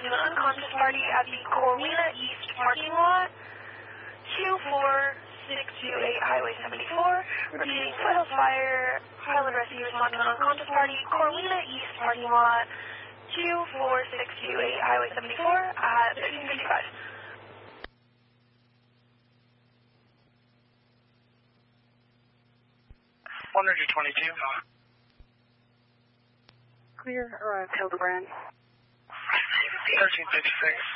to an unconscious party at the Corwina East parking lot, 24628 Highway 74. Repeating, Foothills Fire, Highland Rescue respond to an unconscious party, Corwina East parking lot, 24628 Highway 74 at 1355. 122. Clear, arrive, Hildebrand. 1356.